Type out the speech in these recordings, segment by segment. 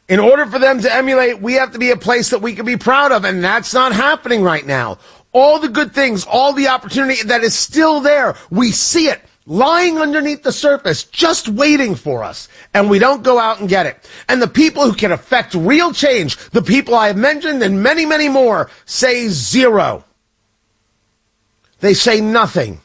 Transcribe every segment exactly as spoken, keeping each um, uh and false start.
In order for them to emulate, we have to be a place that we can be proud of, and that's not happening right now. All the good things, all the opportunity that is still there, we see it lying underneath the surface, just waiting for us, and we don't go out and get it. And the people who can affect real change, the people I have mentioned and many, many more, say zero. They say nothing.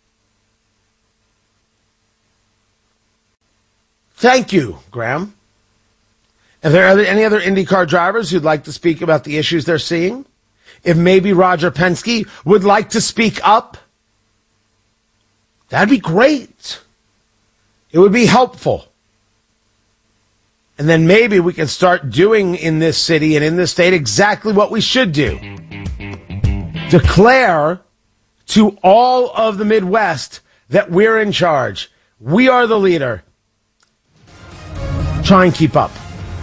Thank you, Graham. If there are any other IndyCar drivers who'd like to speak about the issues they're seeing, if maybe Roger Penske would like to speak up, that'd be great. It would be helpful. And then maybe we can start doing in this city and in this state exactly what we should do. Declare to all of the Midwest that we're in charge. We are the leader. Try and keep up.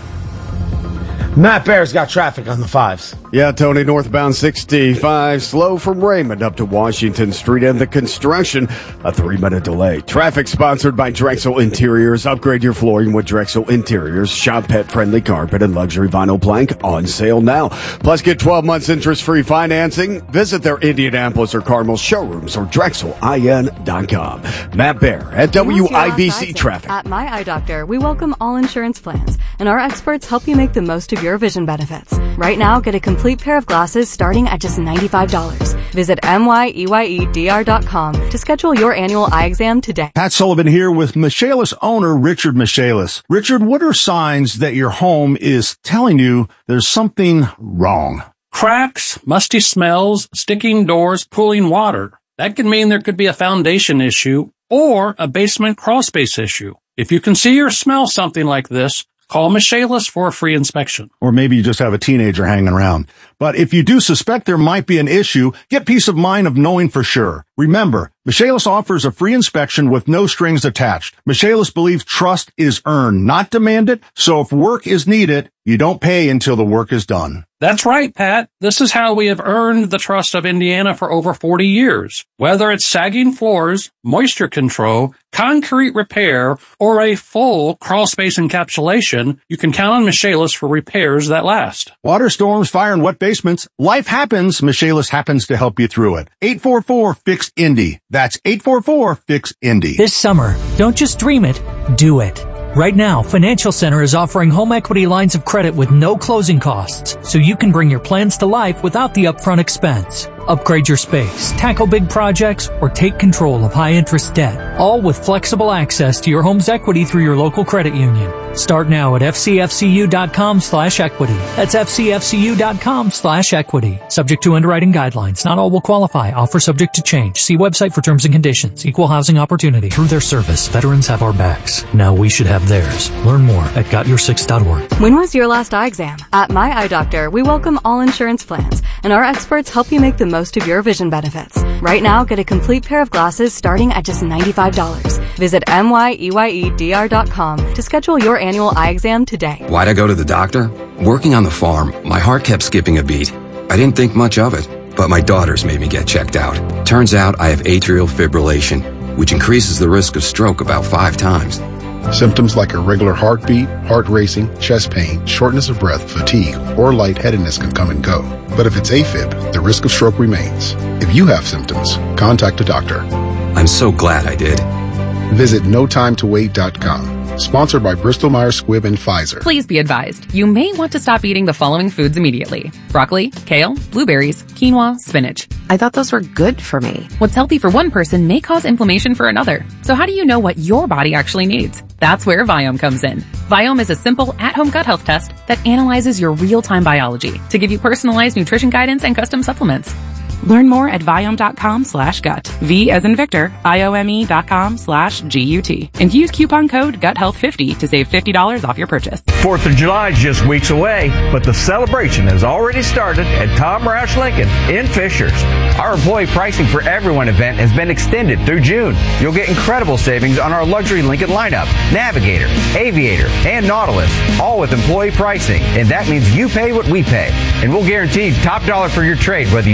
Matt Bear's got traffic on the fives. Yeah, Tony, northbound sixty-five, slow from Raymond up to Washington Street and the construction, a three-minute delay. Traffic sponsored by Drexel Interiors. Upgrade your flooring with Drexel Interiors. Shop pet-friendly carpet and luxury vinyl plank on sale now. Plus, get twelve months interest-free financing. Visit their Indianapolis or Carmel showrooms or Drexel I N dot com. Matt Bear at W I B C Traffic. At My Eye Doctor, we welcome all insurance plans, and our experts help you make the most of your vision benefits. Right now, get a complete pair of glasses starting at just ninety-five dollars. Visit M Y E Y E D R dot com to schedule your annual eye exam today. Pat Sullivan here with Michaelis owner Richard Michaelis. Richard, what are signs that your home is telling you there's something wrong? Cracks, musty smells, sticking doors, pooling water. That can mean there could be a foundation issue or a basement crawl space issue. If you can see or smell something like this, call Michaelis for a free inspection. Or maybe you just have a teenager hanging around. But if you do suspect there might be an issue, get peace of mind of knowing for sure. Remember, Michaelis offers a free inspection with no strings attached. Michaelis believes trust is earned, not demanded. So if work is needed, you don't pay until the work is done. That's right, Pat. This is how we have earned the trust of Indiana for over forty years. Whether it's sagging floors, moisture control, concrete repair, or a full crawl space encapsulation, you can count on Michaelis for repairs that last. Water storms, fire, and wet basements. Life happens. Michaelis happens to help you through it. eight four four, F I X, Indy. That's eight four four, F I X, Indy. This summer, don't just dream it, do it. Right now, Financial Center is offering home equity lines of credit with no closing costs, so you can bring your plans to life without the upfront expense. Upgrade your space, tackle big projects, or take control of high-interest debt, all with flexible access to your home's equity through your local credit union. Start now at fcfcu.com slash equity. That's fcfcu.com slash equity. Subject to underwriting guidelines. Not all will qualify. Offer subject to change. See website for terms and conditions. Equal housing opportunity. Through their service, veterans have our backs. Now we should have theirs. Learn more at got your six dot org. When was your last eye exam? At My Eye Doctor, we welcome all insurance plans, and our experts help you make the most of your vision benefits. Right now, get a complete pair of glasses starting at just ninety-five dollars. Visit M Y E Y E D R dot com to schedule your annual eye exam today. Why'd I go to the doctor? Working on the farm, my heart kept skipping a beat. I didn't think much of it, but my daughters made me get checked out. Turns out I have atrial fibrillation, which increases the risk of stroke about five times. Symptoms like irregular heartbeat, heart racing, chest pain, shortness of breath, fatigue, or lightheadedness can come and go. But if it's AFib, the risk of stroke remains. If you have symptoms, contact a doctor. I'm so glad I did. Visit no time to wait dot com. Sponsored by Bristol Myers Squibb and Pfizer. Please be advised, you may want to stop eating the following foods immediately. Broccoli, kale, blueberries, quinoa, spinach. I thought those were good for me. What's healthy for one person may cause inflammation for another. So how do you know what your body actually needs? That's where Viome comes in. Viome is a simple at-home gut health test that analyzes your real-time biology to give you personalized nutrition guidance and custom supplements. Learn more at Viome.com slash gut. V as in Victor, I-O-M-E dot com slash G-U-T. And use coupon code gut health fifty to save fifty dollars off your purchase. fourth of July is just weeks away, but the celebration has already started at Tom Roush Lincoln in Fishers. Our employee pricing for everyone event has been extended through June. You'll get incredible savings on our luxury Lincoln lineup, Navigator, Aviator, and Nautilus, all with employee pricing. And that means you pay what we pay. And we'll guarantee top dollar for your trade, whether you buy from us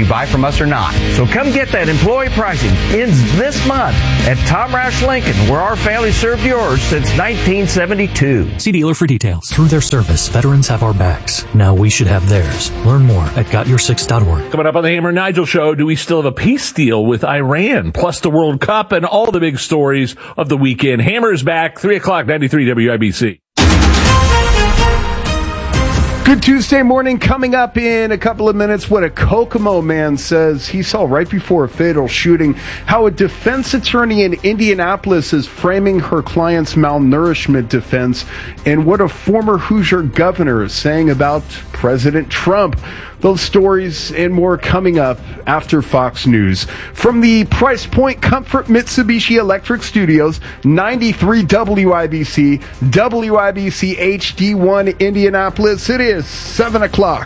us or not. So come get that employee pricing. Ends this month at Tom Roush Lincoln, where our family served yours since nineteen seventy-two. See dealer for details. Through their service, veterans have our backs. Now we should have theirs. Learn more at got your six dot org. Coming up on the Hammer and Nigel Show, do we still have a peace deal with Iran? Plus the World Cup and all the big stories of the weekend. Hammer's back, three o'clock, ninety-three W I B C. Good Tuesday morning coming up in a couple of minutes. What a Kokomo man says he saw right before a fatal shooting. How a defense attorney in Indianapolis is framing her client's malnourishment defense. And what a former Hoosier governor is saying about President Trump. Those stories and more coming up after Fox News. From the Price Point Comfort Mitsubishi Electric Studios, ninety-three W I B C, W I B C H D one Indianapolis. It is seven o'clock.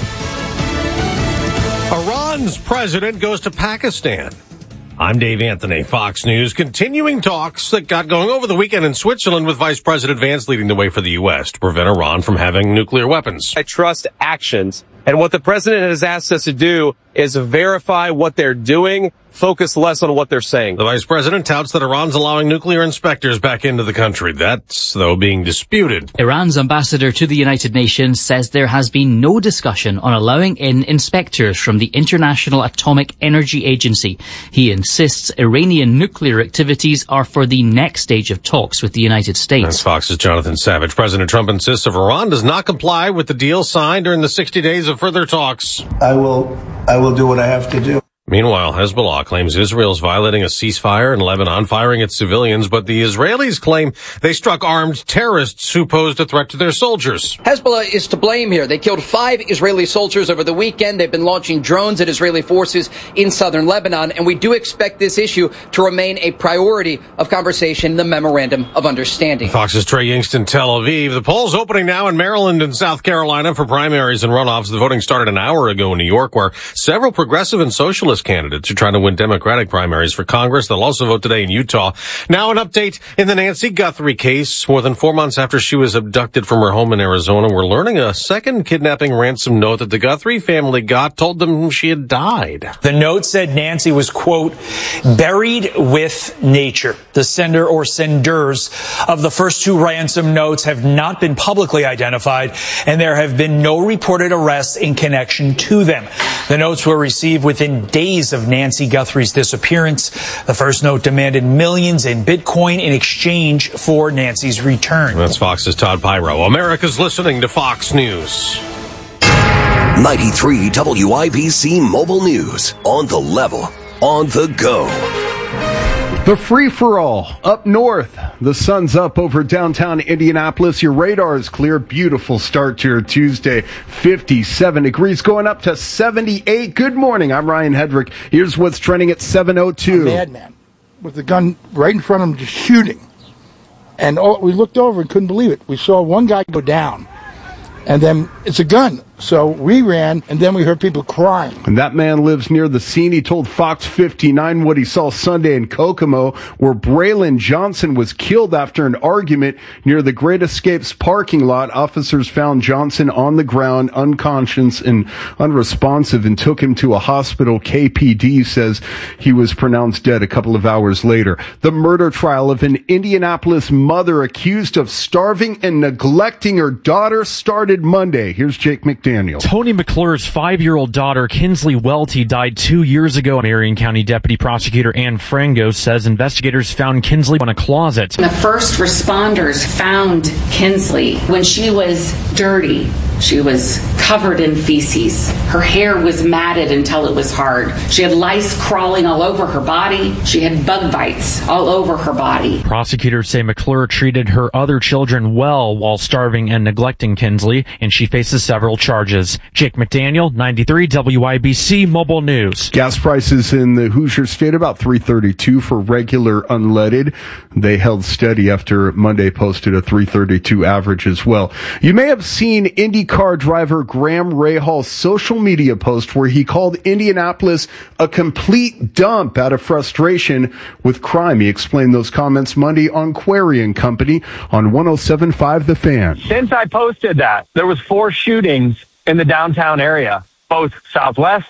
Iran's president goes to Pakistan. I'm Dave Anthony, Fox News, continuing talks that got going over the weekend in Switzerland with Vice President Vance leading the way for the U S to prevent Iran from having nuclear weapons. I trust actions. And what the president has asked us to do is verify what they're doing, focus less on what they're saying. The vice president touts that Iran's allowing nuclear inspectors back into the country. That's, though, being disputed. Iran's ambassador to the United Nations says there has been no discussion on allowing in inspectors from the International Atomic Energy Agency. He insists Iranian nuclear activities are for the next stage of talks with the United States. That's Fox's Jonathan Savage. President Trump insists if Iran does not comply with the deal signed during the sixty days of further talks, I will, I will do what I have to do. Meanwhile, Hezbollah claims Israel is violating a ceasefire in Lebanon, firing at civilians, but the Israelis claim they struck armed terrorists who posed a threat to their soldiers. Hezbollah is to blame here. They killed five Israeli soldiers over the weekend. They've been launching drones at Israeli forces in southern Lebanon, and we do expect this issue to remain a priority of conversation in the Memorandum of Understanding. Fox's Trey Yingst in Tel Aviv. The polls opening now in Maryland and South Carolina for primaries and runoffs. The voting started an hour ago in New York, where several progressive and socialist candidates are trying to win Democratic primaries for Congress. They'll also vote today in Utah. Now an update in the Nancy Guthrie case. More than four months after she was abducted from her home in Arizona, we're learning a second kidnapping ransom note that the Guthrie family got told them she had died. The note said Nancy was, quote, buried with nature. The sender or senders of the first two ransom notes have not been publicly identified, and there have been no reported arrests in connection to them. The notes were received within days of Nancy Guthrie's disappearance. The first note demanded millions in Bitcoin in exchange for Nancy's return. That's Fox's Todd Pyro. America's listening to Fox News. ninety-three W I B C Mobile News. On the level. On the go. The free-for-all up north. The sun's up over downtown Indianapolis. Your radar is clear. Beautiful start to your Tuesday. fifty-seven degrees going up to seventy-eight. Good morning. I'm Ryan Hedrick. Here's what's trending at seven oh two. A madman with the gun right in front of him just shooting. And all, we looked over and couldn't believe it. We saw one guy go down. And then it's a gun. So we ran, and then we heard people crying. And that man lives near the scene. He told Fox fifty-nine what he saw Sunday in Kokomo, where Braylon Johnson was killed after an argument near the Great Escapes parking lot. Officers found Johnson on the ground, unconscious and unresponsive, and took him to a hospital. K P D says he was pronounced dead a couple of hours later. The murder trial of an Indianapolis mother accused of starving and neglecting her daughter started Monday. Here's Jake McDaniel. Tony McClure's five-year-old daughter, Kinsley Welty, died two years ago. Marion County Deputy Prosecutor Ann Frango says investigators found Kinsley in a closet. The first responders found Kinsley when she was dirty. She was covered in feces. Her hair was matted until it was hard. She had lice crawling all over her body. She had bug bites all over her body. Prosecutors say McClure treated her other children well while starving and neglecting Kinsley, and she faces several charges. Jake McDaniel, ninety-three W I B C Mobile News. Gas prices in the Hoosier State about three thirty-two for regular unleaded. They held steady after Monday posted a three thirty-two average as well. You may have seen IndyCar driver Graham Rahaal's social media post where he called Indianapolis a complete dump out of frustration with crime. He explained those comments Monday on Query and Company on one oh seven point five The Fan. Since I posted that, there was four shootings in the downtown area, both southwest,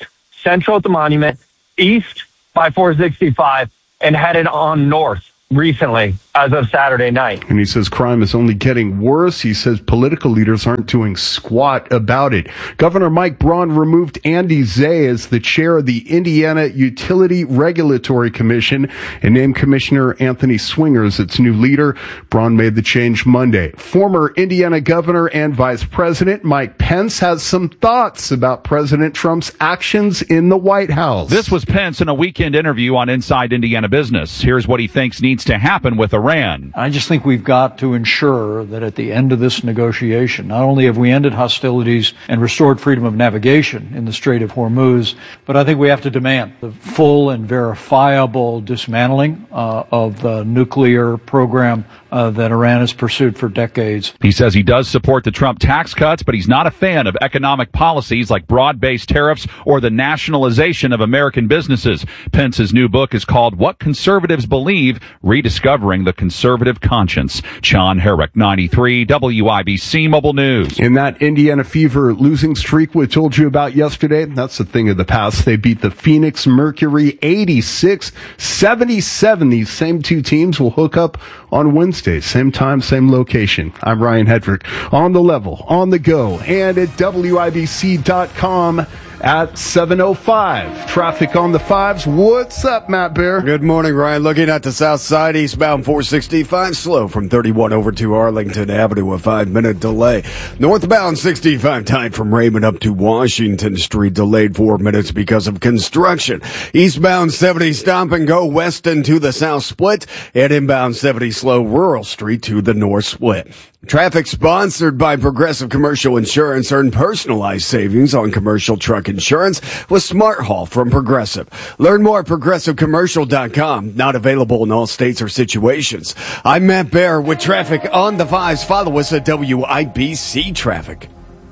central at the monument, east by four sixty-five, and headed on north recently as of Saturday night. And he says crime is only getting worse. He says political leaders aren't doing squat about it. Governor Mike Braun removed Andy Zay as the chair of the Indiana Utility Regulatory Commission and named Commissioner Anthony Swinger as its new leader. Braun made the change Monday. Former Indiana governor and vice president Mike Pence has some thoughts about President Trump's actions in the White House. This was Pence in a weekend interview on Inside Indiana Business. Here's what he thinks needs to happen with Iran. I just think we've got to ensure that at the end of this negotiation, not only have we ended hostilities and restored freedom of navigation in the Strait of Hormuz, but I think we have to demand the full and verifiable dismantling uh, of the nuclear program uh, that Iran has pursued for decades. He says he does support the Trump tax cuts, but he's not a fan of economic policies like broad-based tariffs or the nationalization of American businesses. Pence's new book is called What Conservatives Believe, Rediscovering the Conservative Conscience. John Herrick, ninety-three W I B C Mobile News. In that Indiana Fever losing streak we told you about yesterday, that's a thing of the past. They beat the Phoenix Mercury eighty-six seventy-seven. These same two teams will hook up on Wednesday. Same time, same location. I'm Ryan Hedrick. On the level, on the go, and at W I B C dot com. At seven oh five. Traffic on the fives. What's up, Matt Bear? Good morning, Ryan. Looking at the south side, eastbound four sixty-five, slow from thirty-one over to Arlington Avenue, a five-minute delay. Northbound sixty-five, tight from Raymond up to Washington Street, delayed four minutes because of construction. Eastbound seventy, stop and go west and to the south split, and inbound seventy, slow Rural Street to the north split. Traffic sponsored by Progressive Commercial Insurance. Earn personalized savings on commercial truck insurance with Smart Haul from Progressive. Learn more at progressive commercial dot com. Not available in all states or situations. I'm Matt Bear with traffic on the fives. Follow us at W I B C Traffic.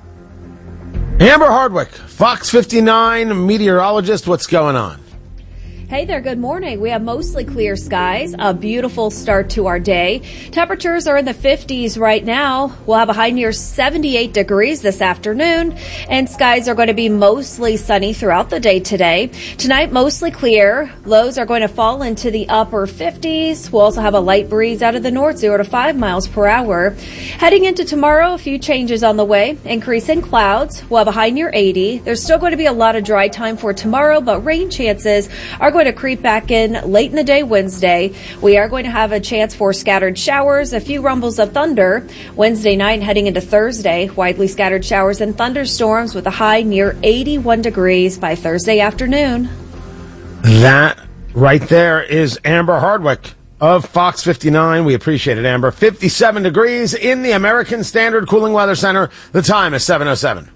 Amber Hardwick, Fox fifty-nine meteorologist. What's going on? Hey there, good morning. We have mostly clear skies, a beautiful start to our day. Temperatures are in the fifties right now. We'll have a high near seventy-eight degrees this afternoon, and skies are going to be mostly sunny throughout the day today. Tonight, mostly clear. Lows are going to fall into the upper fifties. We'll also have a light breeze out of the north, zero to five miles per hour. Heading into tomorrow, a few changes on the way. Increase in clouds. We'll have a high near eighty. There's still going to be a lot of dry time for tomorrow, but rain chances are going to creep back in late in the day Wednesday. We are going to have a chance for scattered showers, a few rumbles of thunder. Wednesday night heading into Thursday, widely scattered showers and thunderstorms with a high near eighty-one degrees by Thursday afternoon. That right there is Amber Hardwick of Fox fifty-nine. We appreciate it, Amber. fifty-seven degrees in the American Standard Cooling Weather Center. The time is seven oh seven.